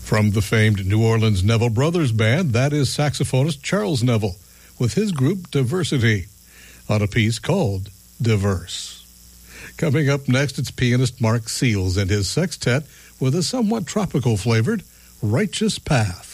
From the famed New Orleans Neville Brothers Band, that is saxophonist Charles Neville with his group Diversity on a piece called Diverse. Coming up next, it's pianist Mark Seals and his sextet with a somewhat tropical flavored Righteous Path.